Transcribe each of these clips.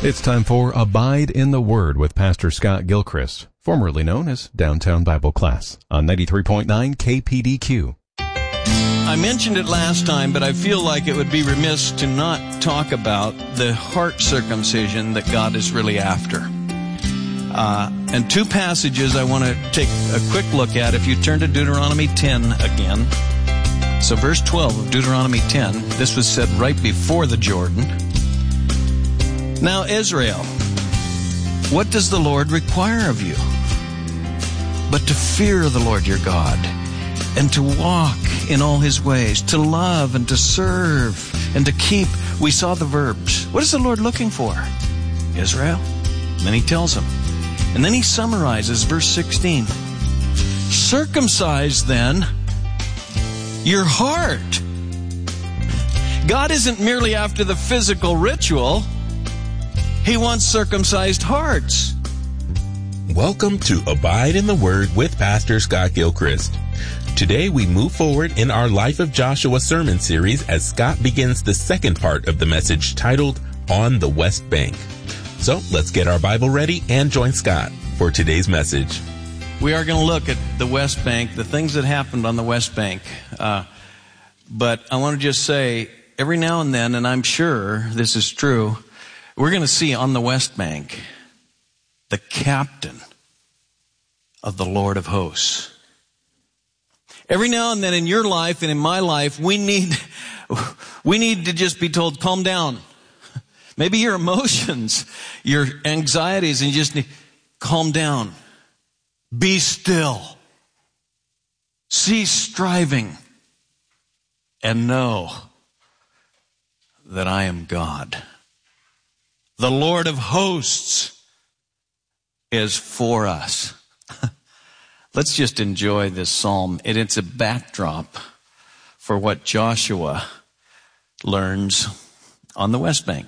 It's time for Abide in the Word with Pastor Scott Gilchrist, formerly known as Downtown Bible Class, on 93.9 KPDQ. I mentioned it last time, but I feel like it would be remiss to not talk about the heart circumcision that God is really after. And two passages I want to take a quick look at. If you turn to Deuteronomy 10 again. So verse 12 of Deuteronomy 10, this was said right before the Jordan. Now, Israel, what does the Lord require of you? But to fear the Lord your God, and to walk in all his ways, to love and to serve and to keep. We saw the verbs. What is the Lord looking for? Israel. And then he tells them. And then he summarizes verse 16. Circumcise then your heart. God isn't merely after the physical ritual. He wants circumcised hearts. Welcome to Abide in the Word with Pastor Scott Gilchrist. Today we move forward in our Life of Joshua sermon series as Scott begins the second part of the message titled On the West Bank. So let's get our Bible ready and join Scott for today's message. We are going to look at the West Bank, the things that happened on the West Bank. But I want to just say, every now and then, and I'm sure this is true, we're going to see on the West Bank the captain of the Lord of hosts. Every now and then in your life and in my life, we need to just be told, calm down. Maybe your emotions, your anxieties, and you just need, calm down. Be still. Cease striving. And know that I am God. The Lord of hosts is for us. Let's just enjoy this psalm. It's a backdrop for what Joshua learns on the West Bank.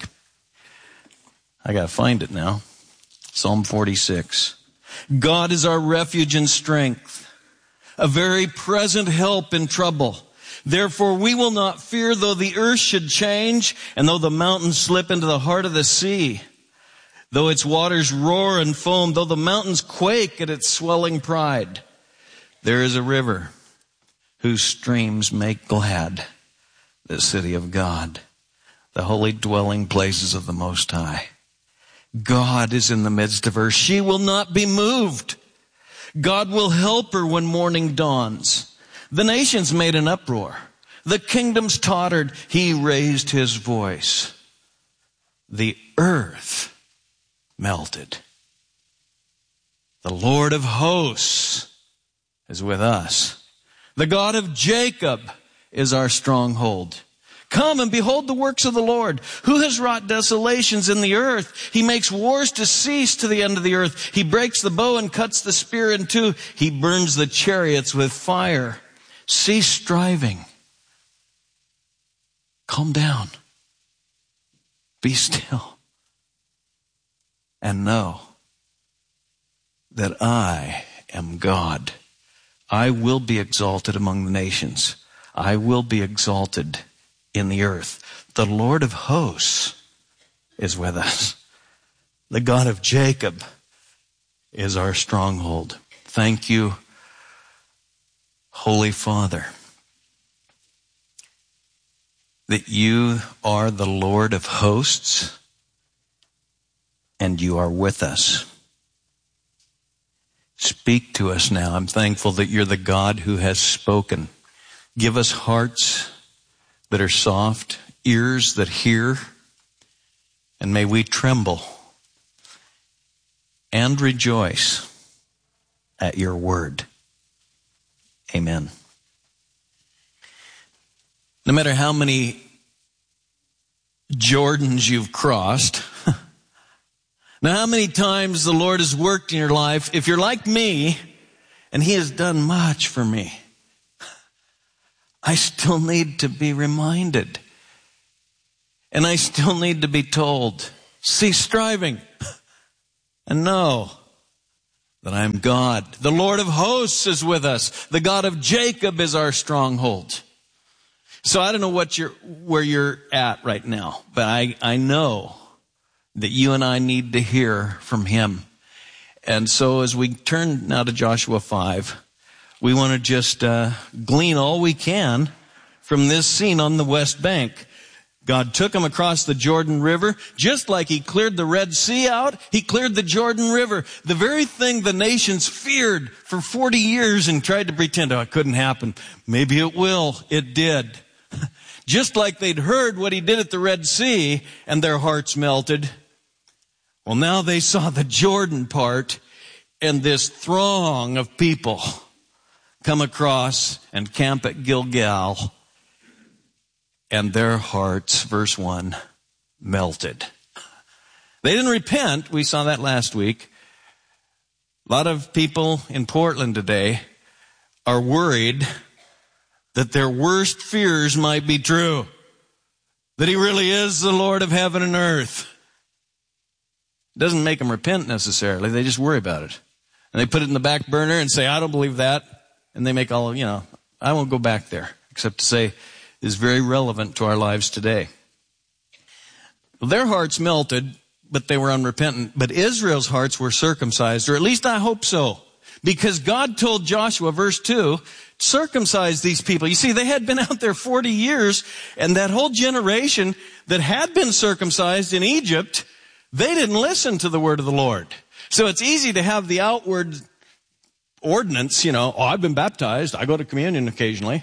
I got to find it now. Psalm 46. God is our refuge and strength, a very present help in trouble. Therefore we will not fear though the earth should change, and though the mountains slip into the heart of the sea, though its waters roar and foam, though the mountains quake at its swelling pride. There is a river whose streams make glad the city of God, the holy dwelling places of the Most High. God is in the midst of her. She will not be moved. God will help her when morning dawns. The nations made an uproar. The kingdoms tottered. He raised his voice. The earth melted. The Lord of hosts is with us. The God of Jacob is our stronghold. Come and behold the works of the Lord, who has wrought desolations in the earth. He makes wars to cease to the end of the earth. He breaks the bow and cuts the spear in two. He burns the chariots with fire. Cease striving. Calm down. Be still. And know that I am God. I will be exalted among the nations. I will be exalted in the earth. The Lord of hosts is with us. The God of Jacob is our stronghold. Thank you, Holy Father, that you are the Lord of hosts and you are with us. Speak to us now. I'm thankful that you're the God who has spoken. Give us hearts that are soft, ears that hear, and may we tremble and rejoice at your word. Amen. No matter how many Jordans you've crossed, now how many times the Lord has worked in your life, if you're like me, and he has done much for me, I still need to be reminded. And I still need to be told, cease striving and know that I am God. The Lord of hosts is with us. The God of Jacob is our stronghold. So I don't know where you're at right now, but I know that you and I need to hear from him. And so as we turn now to Joshua 5, we want to just glean all we can from this scene on the West Bank. God took them across the Jordan River, just like he cleared the Red Sea out, he cleared the Jordan River. The very thing the nations feared for 40 years and tried to pretend, it couldn't happen. Maybe it will. It did. Just like they'd heard what he did at the Red Sea and their hearts melted. Well, now they saw the Jordan part and this throng of people come across and camp at Gilgal. And their hearts, verse 1, melted. They didn't repent. We saw that last week. A lot of people in Portland today are worried that their worst fears might be true. That he really is the Lord of heaven and earth. It doesn't make them repent necessarily. They just worry about it. And they put it in the back burner and say, I don't believe that. And they make all, I won't go back there. Except to say, is very relevant to our lives today. Well, their hearts melted, but they were unrepentant. But Israel's hearts were circumcised, or at least I hope so. Because God told Joshua, verse 2, circumcise these people. You see, they had been out there 40 years, and that whole generation that had been circumcised in Egypt, they didn't listen to the word of the Lord. So it's easy to have the outward ordinance, I've been baptized, I go to communion occasionally,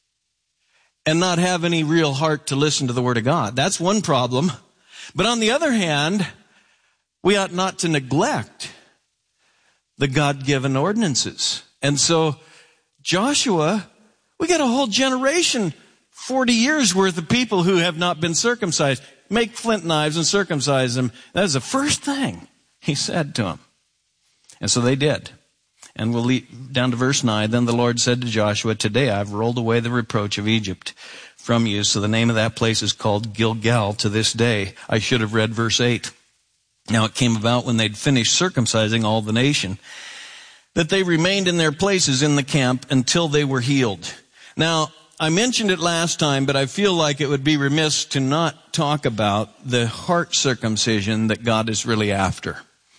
and not have any real heart to listen to the word of God. That's one problem. But on the other hand, we ought not to neglect the God-given ordinances. And so Joshua, we got a whole generation, 40 years worth of people who have not been circumcised. Make flint knives and circumcise them. That was the first thing he said to them. And so they did. And we'll lead down to verse 9. Then the Lord said to Joshua, today I've rolled away the reproach of Egypt from you. So the name of that place is called Gilgal to this day. I should have read verse 8. Now it came about when they'd finished circumcising all the nation that they remained in their places in the camp until they were healed. Now, I mentioned it last time, but I feel like it would be remiss to not talk about the heart circumcision that God is really after.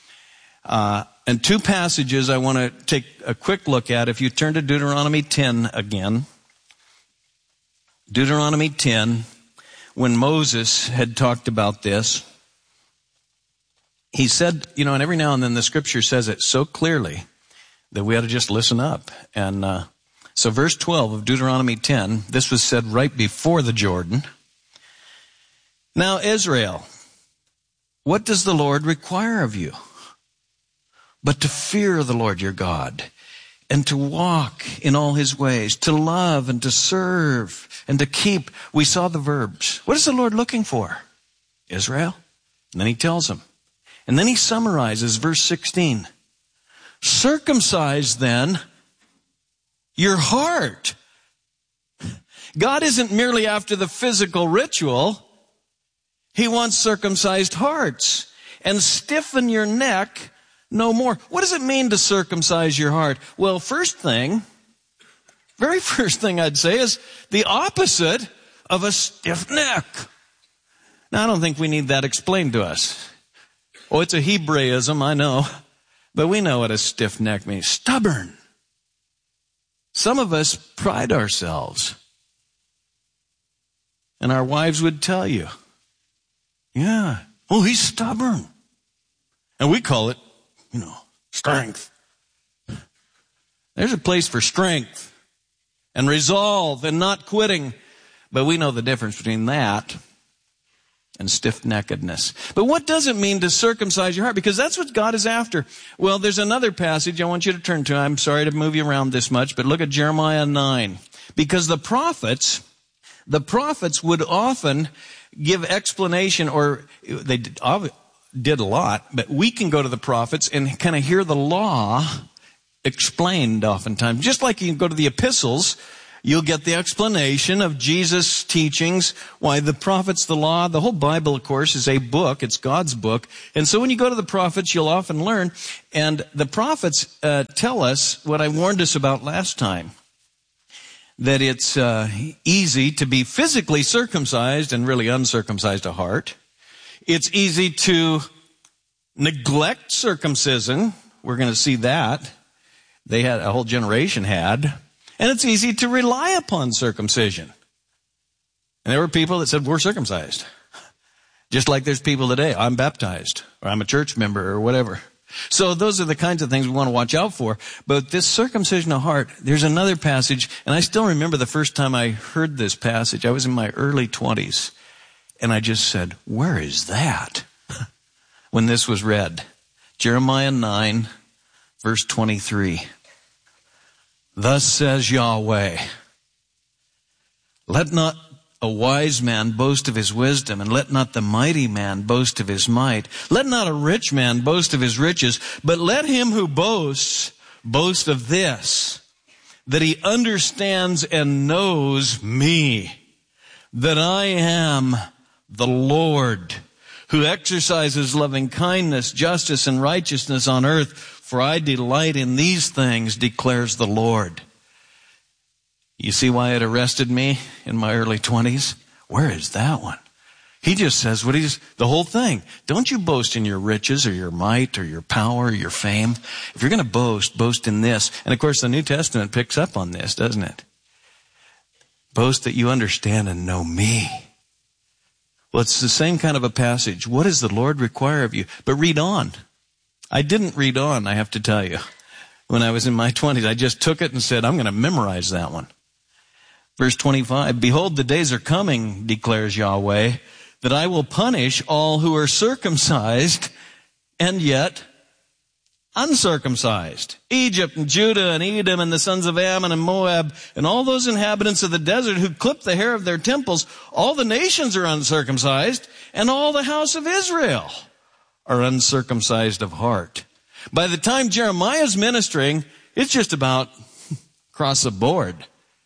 And two passages I want to take a quick look at. If you turn to Deuteronomy 10 again. Deuteronomy 10, when Moses had talked about this, he said, and every now and then the scripture says it so clearly that we ought to just listen up. And so verse 12 of Deuteronomy 10, this was said right before the Jordan. Now, Israel, what does the Lord require of you? But to fear the Lord your God, and to walk in all his ways, to love and to serve and to keep. We saw the verbs. What is the Lord looking for? Israel. And then he tells them. And then he summarizes verse 16. Circumcise then your heart. God isn't merely after the physical ritual. He wants circumcised hearts. And stiffen your neck no more. What does it mean to circumcise your heart? Well, very first thing I'd say is the opposite of a stiff neck. Now, I don't think we need that explained to us. Oh, it's a Hebraism, I know. But we know what a stiff neck means. Stubborn. Some of us pride ourselves. And our wives would tell you, yeah, oh, he's stubborn. And we call it, strength. There's a place for strength and resolve and not quitting. But we know the difference between that and stiff-neckedness. But what does it mean to circumcise your heart? Because that's what God is after. Well, there's another passage I want you to turn to. I'm sorry to move you around this much, but look at Jeremiah 9. Because the prophets would often give explanation, or they did a lot, but we can go to the prophets and kind of hear the law explained oftentimes. Just like you can go to the epistles, you'll get the explanation of Jesus' teachings, why the prophets, the law, the whole Bible, of course, is a book. It's God's book. And so when you go to the prophets, you'll often learn. And the prophets tell us what I warned us about last time, that it's easy to be physically circumcised and really uncircumcised at heart. It's easy to neglect circumcision. We're going to see that. A whole generation had. And it's easy to rely upon circumcision. And there were people that said, we're circumcised. Just like there's people today, I'm baptized, or I'm a church member, or whatever. So those are the kinds of things we want to watch out for. But this circumcision of heart, there's another passage, and I still remember the first time I heard this passage. I was in my early 20s, and I just said, where is that? When this was read. Jeremiah 9, verse 23. Thus says Yahweh, let not a wise man boast of his wisdom, and let not the mighty man boast of his might. Let not a rich man boast of his riches, but let him who boasts boast of this, that he understands and knows me, that I am the Lord, who exercises loving kindness, justice, and righteousness on earth, for I delight in these things, declares the Lord. You see why it arrested me in my early 20s? Where is that one? He just says the whole thing. Don't you boast in your riches or your might or your power or your fame. If you're going to boast in this. And of course the New Testament picks up on this, doesn't it? Boast that you understand and know me. Well, it's the same kind of a passage. What does the Lord require of you? But read on. I didn't read on, I have to tell you. When I was in my 20s, I just took it and said, I'm going to memorize that one. Verse 25, behold, the days are coming, declares Yahweh, that I will punish all who are circumcised and yet uncircumcised. Egypt and Judah and Edom and the sons of Ammon and Moab and all those inhabitants of the desert who clip the hair of their temples, all the nations are uncircumcised, and all the house of Israel are uncircumcised of heart. By the time Jeremiah's ministering, it's just about across the board.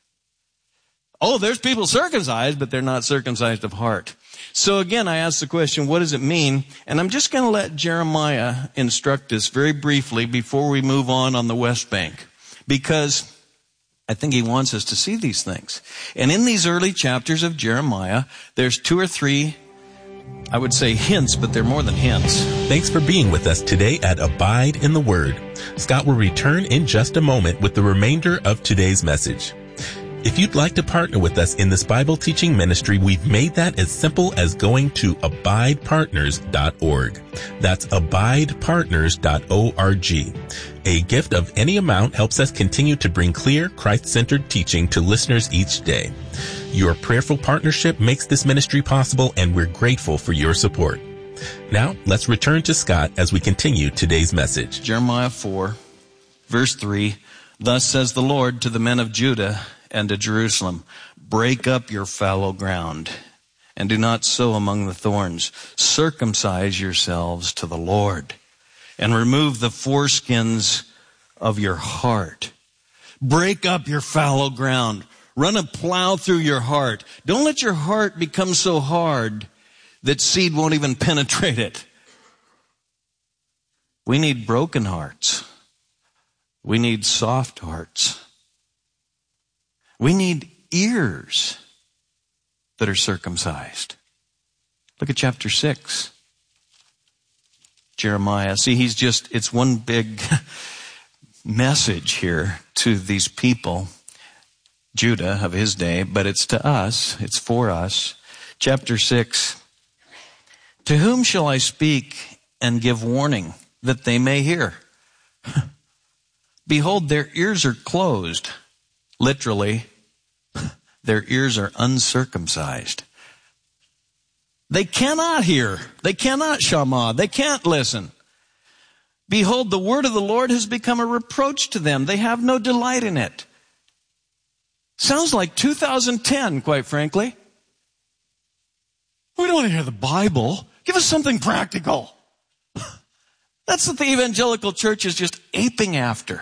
Oh, there's people circumcised, but they're not circumcised of heart. So again, I ask the question, what does it mean? And I'm just going to let Jeremiah instruct us very briefly before we move on the West Bank, because I think he wants us to see these things. And in these early chapters of Jeremiah, there's 2 or 3, I would say hints, but they're more than hints. Thanks for being with us today at Abide in the Word. Scott will return in just a moment with the remainder of today's message. If you'd like to partner with us in this Bible teaching ministry, we've made that as simple as going to abidepartners.org. That's abidepartners.org. A gift of any amount helps us continue to bring clear, Christ-centered teaching to listeners each day. Your prayerful partnership makes this ministry possible, and we're grateful for your support. Now, let's return to Scott as we continue today's message. Jeremiah 4, verse 3, thus says the Lord to the men of Judah and to Jerusalem, break up your fallow ground and do not sow among the thorns. Circumcise yourselves to the Lord and remove the foreskins of your heart. Break up your fallow ground. Run a plow through your heart. Don't let your heart become so hard that seed won't even penetrate it. We need broken hearts. We need soft hearts. We need ears that are circumcised. Look at chapter 6. Jeremiah. See, it's one big message here to these people, Judah of his day, but it's to us, it's for us. Chapter 6. To whom shall I speak and give warning that they may hear? Behold, their ears are closed. Literally, their ears are uncircumcised. They cannot hear. They cannot shama. They can't listen. Behold, the word of the Lord has become a reproach to them. They have no delight in it. Sounds like 2010, quite frankly. We don't want to hear the Bible. Give us something practical. That's what the evangelical church is just aping after.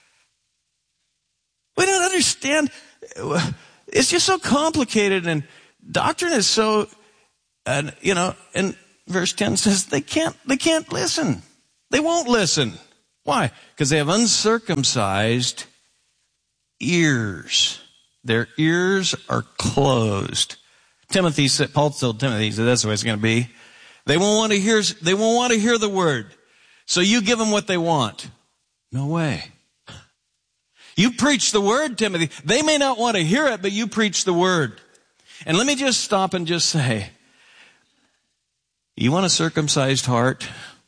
We don't understand. It's just so complicated, and doctrine is so, and verse 10 says they can't listen. They won't listen. Why? Because they have uncircumcised ears. Their ears are closed. Paul told Timothy, so that's the way it's going to be. They won't want to hear the word. So you give them what they want. No way. You preach the word, Timothy. They may not want to hear it, but you preach the word. And let me just stop and just say, you want a circumcised heart?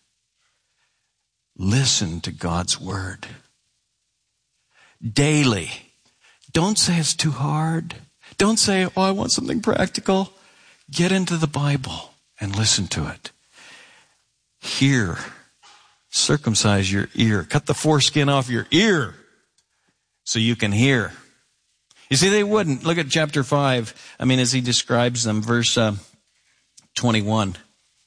Listen to God's word. Daily. Don't say it's too hard. Don't say, I want something practical. Get into the Bible and listen to it. Hear. Circumcise your ear. Cut the foreskin off your ear so you can hear. You see, they wouldn't. Look at chapter 5. As he describes them, verse 21.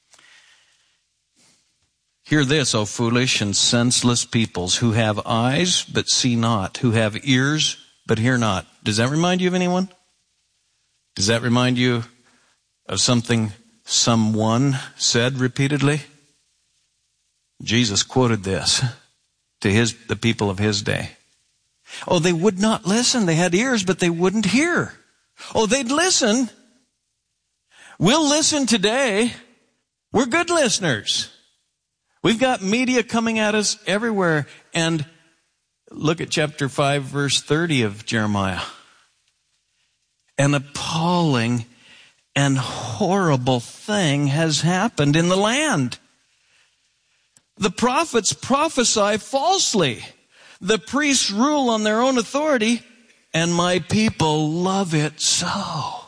Hear this, O foolish and senseless peoples, who have eyes but see not, who have ears but hear not. Does that remind you of anyone? Does that remind you of something someone said repeatedly? Jesus quoted this to the people of his day. Oh, they would not listen. They had ears, but they wouldn't hear. Oh, they'd listen. We'll listen today. We're good listeners. We've got media coming at us everywhere. And look at chapter 5, verse 30 of Jeremiah. An appalling and horrible thing has happened in the land. The prophets prophesy falsely. The priests rule on their own authority, and my people love it so.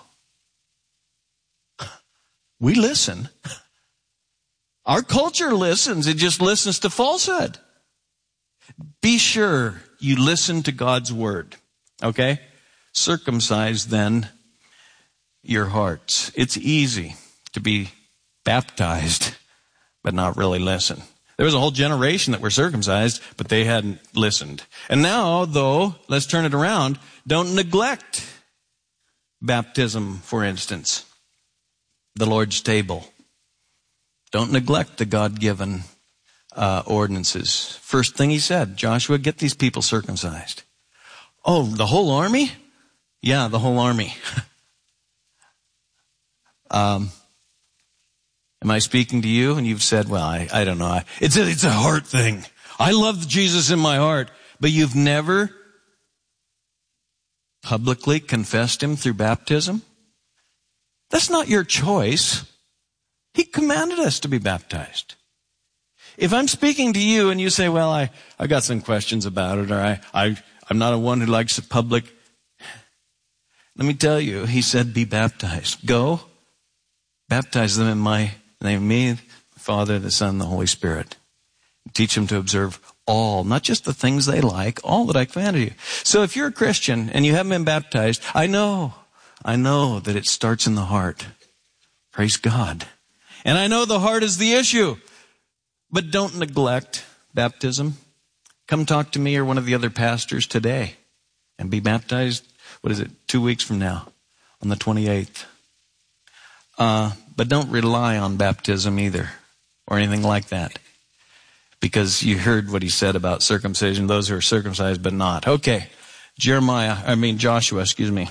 We listen. Our culture listens. It just listens to falsehood. Be sure you listen to God's word. Okay? Circumcise then your hearts. It's easy to be baptized, but not really listen. There was a whole generation that were circumcised, but they hadn't listened. And now, though, let's turn it around. Don't neglect baptism, for instance. The Lord's table. Don't neglect the God-given ordinances. First thing he said, Joshua, get these people circumcised. Oh, the whole army? Yeah, the whole army. Am I speaking to you? And you've said, well, I don't know. It's a heart thing. I love Jesus in my heart. But you've never publicly confessed him through baptism? That's not your choice. He commanded us to be baptized. If I'm speaking to you and you say, well, I got some questions about it, or I'm not a one who likes the public. Let me tell you, he said, be baptized. Go, baptize them in my name, me, the Father, the Son, the Holy Spirit. Teach them to observe all, not just the things they like, all that I commanded you. So if you're a Christian and you haven't been baptized, I know that it starts in the heart. Praise God. And I know the heart is the issue. But don't neglect baptism. Come talk to me or one of the other pastors today and be baptized. 2 weeks from now on the 28th. But don't rely on baptism either or anything like that. Because you heard what he said about circumcision, those who are circumcised but not. Okay, Joshua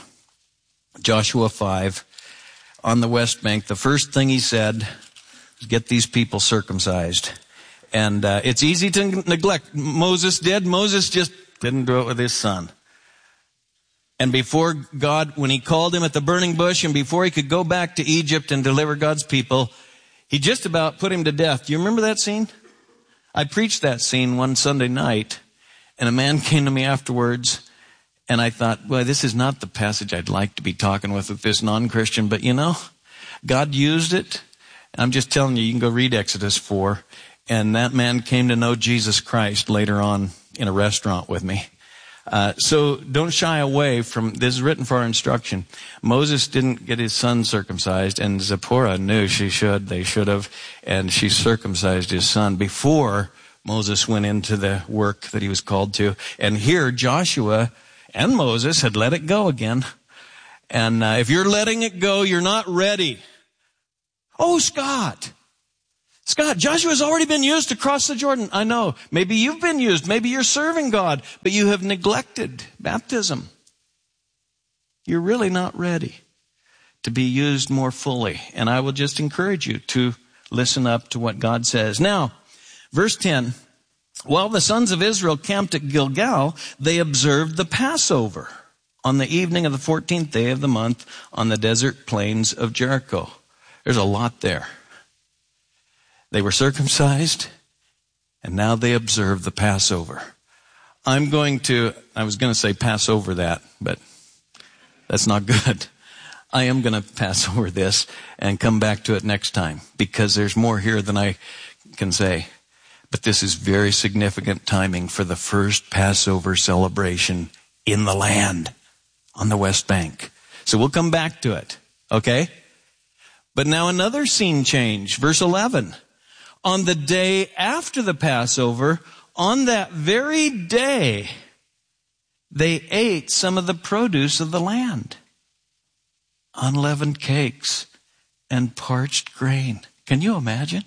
5, on the West Bank, the first thing he said was get these people circumcised. And it's easy to neglect. Moses did. Moses just didn't do it with his son. And before God, when he called him at the burning bush and before he could go back to Egypt and deliver God's people, he just about put him to death. Do you remember that scene? I preached that scene one Sunday night, and a man came to me afterwards, and I thought, well, this is not the passage I'd like to be talking with this non-Christian, but God used it. I'm just telling you, you can go read Exodus 4, and that man came to know Jesus Christ later on in a restaurant with me. So don't shy away from, this is written for our instruction. Moses didn't get his son circumcised, and Zipporah knew they should have, and she circumcised his son before Moses went into the work that he was called to. And here, Joshua and Moses had let it go again. And if you're letting it go, you're not ready. Oh, Scott, Joshua's already been used to cross the Jordan. I know. Maybe you've been used. Maybe you're serving God, but you have neglected baptism. You're really not ready to be used more fully. And I will just encourage you to Listen up to what God says. Now, verse 10, while the sons of Israel camped at Gilgal, they observed the Passover on the evening of the 14th day of the month on the desert plains of Jericho. There's a lot there. They were circumcised, and now they observe the Passover. I was going to say pass over that, but that's not good. I am going to pass over this and come back to it next time, because there's more here than I can say. But this is very significant timing for the first Passover celebration in the land on the West Bank. So we'll come back to it, okay? But now another scene change. Verse 11. On the day after the Passover, on that very day, they ate some of the produce of the land. Unleavened cakes and parched grain. Can you imagine?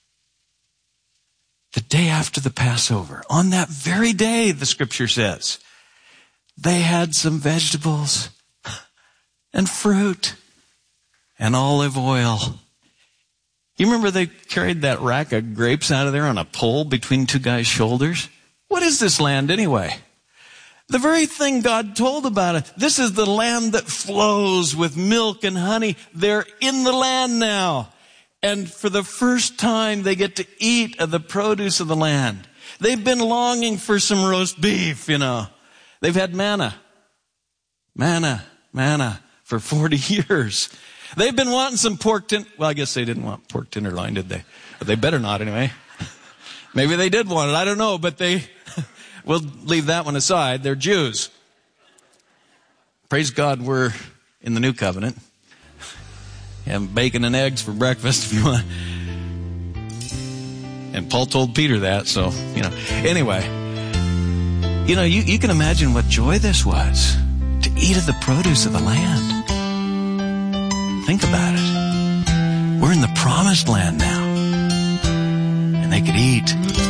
The day after the Passover, on that very day, the scripture says, they had some vegetables and fruit and olive oil. You remember they carried that rack of grapes out of there on a pole between two guys' shoulders? What is this land anyway? The very thing God told about it. This is the land that flows with milk and honey. They're in the land now. And for the first time, they get to eat of the produce of the land. They've been longing for some roast beef, you know. They've had manna for 40 years. They've been wanting some pork well, I guess they didn't want pork tenderloin, did they? But they better not anyway. Maybe they did want it. I don't know, but we'll leave that one aside. They're Jews. Praise God, we're in the new covenant. Have bacon and eggs for breakfast if you want. And Paul told Peter that, so, Anyway, you can imagine what joy this was to eat of the produce of the land. Think about it. We're in the promised land now. And they could eat.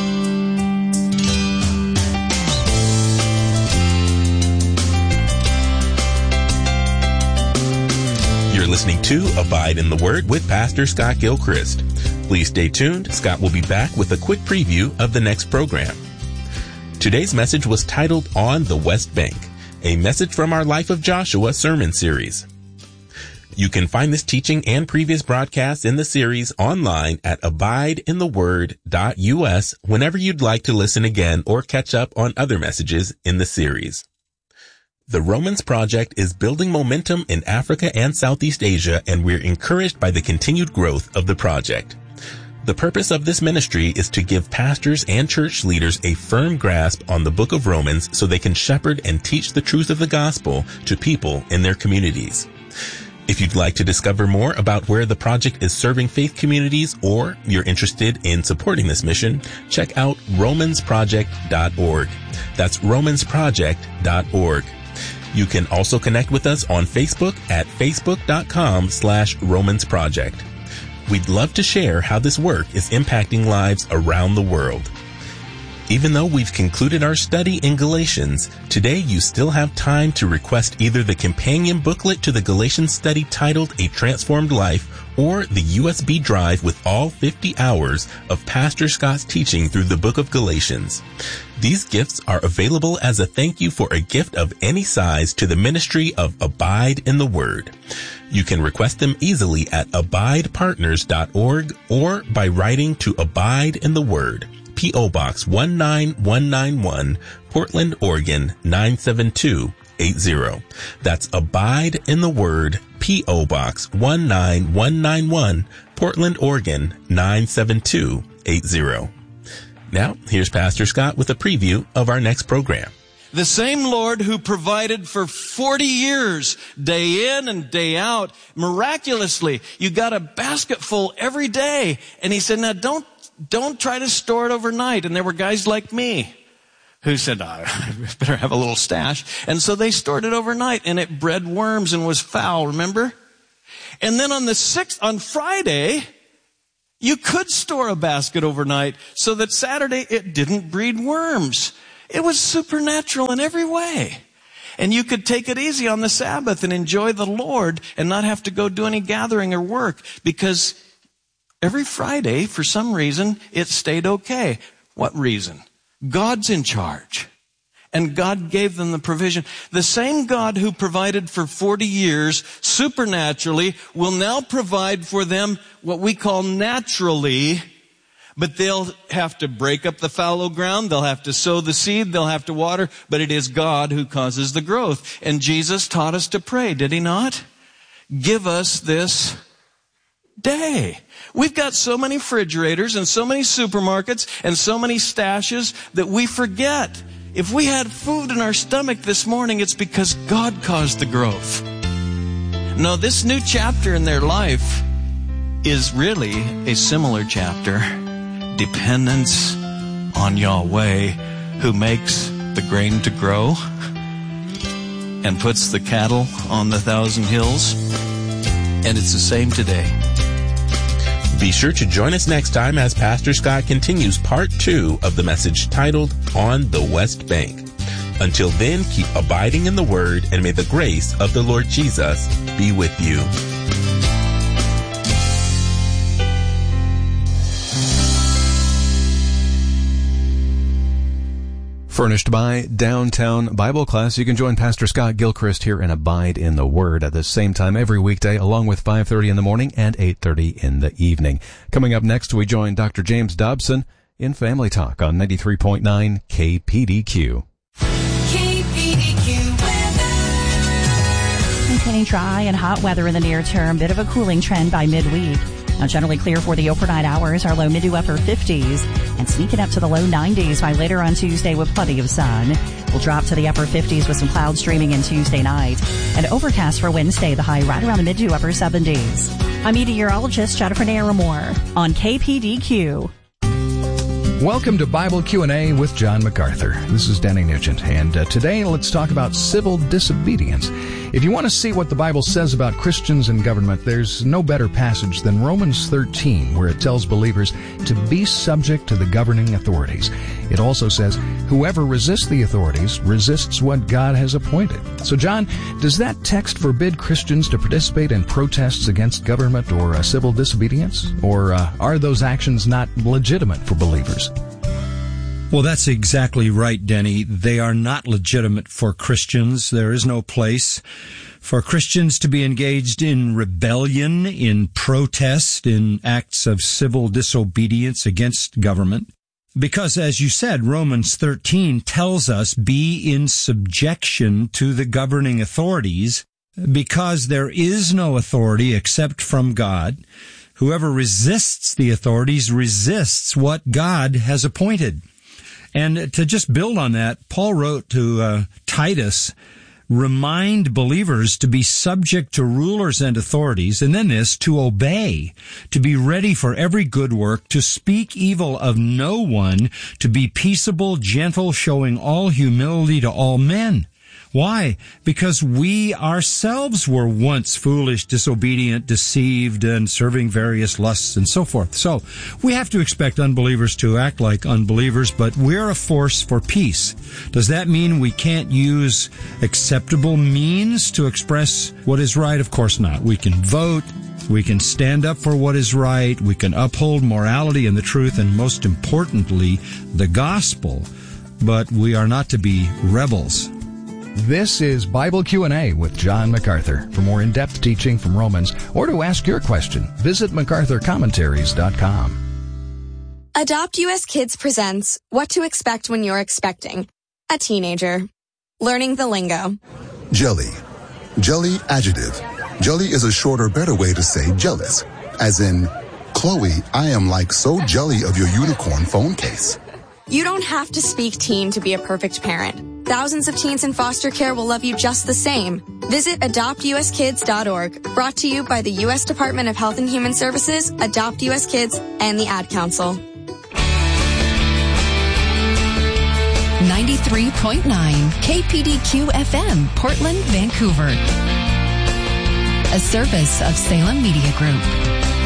You're listening to Abide in the Word with Pastor Scott Gilchrist. Please stay tuned. Scott will be back with a quick preview of the next program. Today's message was titled On the West Bank, a message from our Life of Joshua sermon series. You can find this teaching and previous broadcasts in the series online at abideintheword.us whenever you'd like to listen again or catch up on other messages in the series. The Romans Project is building momentum in Africa and Southeast Asia, and we're encouraged by the continued growth of the project. The purpose of this ministry is to give pastors and church leaders a firm grasp on the book of Romans so they can shepherd and teach the truth of the gospel to people in their communities. If you'd like to discover more about where the project is serving faith communities, or you're interested in supporting this mission, check out romansproject.org. That's romansproject.org. You can also connect with us on Facebook at facebook.com/romansproject. We'd love to share how this work is impacting lives around the world. Even though we've concluded our study in Galatians, today you still have time to request either the companion booklet to the Galatians study titled A Transformed Life, or the USB drive with all 50 hours of Pastor Scott's teaching through the book of Galatians. These gifts are available as a thank you for a gift of any size to the ministry of Abide in the Word. You can request them easily at abidepartners.org or by writing to Abide in the Word, P.O. Box 19191, Portland, Oregon 97280. That's Abide in the Word, P.O. Box 19191, Portland, Oregon 97280. Now, here's Pastor Scott with a preview of our next program. The same Lord who provided for 40 years, day in and day out, miraculously, you got a basket full every day. And he said, now don't try to store it overnight. And there were guys like me who said, I better have a little stash. And so they stored it overnight, and it bred worms and was foul, remember? And then on Friday, you could store a basket overnight so that Saturday it didn't breed worms. It was supernatural in every way. And you could take it easy on the Sabbath and enjoy the Lord and not have to go do any gathering or work, because every Friday, for some reason, it stayed okay. What reason? God's in charge. And God gave them the provision. The same God who provided for 40 years supernaturally will now provide for them what we call naturally, but they'll have to break up the fallow ground, they'll have to sow the seed, they'll have to water, but it is God who causes the growth. And Jesus taught us to pray, did he not? Give us this day. We've got so many refrigerators and so many supermarkets and so many stashes that we forget. If we had food in our stomach this morning, it's because God caused the growth. No, this new chapter in their life is really a similar chapter. Dependence on Yahweh, who makes the grain to grow and puts the cattle on the 1,000 hills. And it's the same today. Be sure to join us next time as Pastor Scott continues part 2 of the message titled On the West Bank. Until then, keep abiding in the Word, and may the grace of the Lord Jesus be with you. Furnished by Downtown Bible Class. You can join Pastor Scott Gilchrist here and Abide in the Word at the same time every weekday, along with 5:30 in the morning and 8:30 in the evening. Coming up next, we join Dr. James Dobson in Family Talk on 93.9 KPDQ. Maintaining dry and hot weather in the near term. Bit of a cooling trend by midweek. Now generally clear for the overnight hours. Our low mid to upper 50s and sneaking up to the low 90s by later on Tuesday with plenty of sun. We'll drop to the upper 50s with some clouds streaming in Tuesday night. And overcast for Wednesday, the high right around the mid to upper 70s. I'm meteorologist Jennifer Naramore on KPDQ. Welcome to Bible Q&A with John MacArthur. This is Danny Nugent, and today let's talk about civil disobedience. If you want to see what the Bible says about Christians and government, there's no better passage than Romans 13, where it tells believers to be subject to the governing authorities. It also says, whoever resists the authorities resists what God has appointed. So, John, does that text forbid Christians to participate in protests against government or civil disobedience? Or are those actions not legitimate for believers? Well, that's exactly right, Denny. They are not legitimate for Christians. There is no place for Christians to be engaged in rebellion, in protest, in acts of civil disobedience against government. Because, as you said, Romans 13 tells us, be in subjection to the governing authorities, because there is no authority except from God. Whoever resists the authorities resists what God has appointed. And to just build on that, Paul wrote to Titus, remind believers to be subject to rulers and authorities, and then this, to obey, to be ready for every good work, to speak evil of no one, to be peaceable, gentle, showing all humility to all men. Why? Because we ourselves were once foolish, disobedient, deceived, and serving various lusts and so forth. So we have to expect unbelievers to act like unbelievers, but we're a force for peace. Does that mean we can't use acceptable means to express what is right? Of course not. We can vote. We can stand up for what is right. We can uphold morality and the truth, and most importantly, the gospel. But we are not to be rebels. This is Bible Q&A with John MacArthur. For more in-depth teaching from Romans or to ask your question, visit MacArthurCommentaries.com. Adopt US Kids presents What to Expect When You're Expecting a Teenager. Learning the lingo. Jelly. Jelly adjective. Jelly is a shorter, better way to say jealous. As in, Chloe, I am like so jelly of your unicorn phone case. You don't have to speak teen to be a perfect parent. Thousands of teens in foster care will love you just the same. Visit adoptuskids.org. Brought to you by the U.S. Department of Health and Human Services, Adopt U.S. Kids, and the Ad Council. 93.9 KPDQ FM, Portland, Vancouver. A service of Salem Media Group.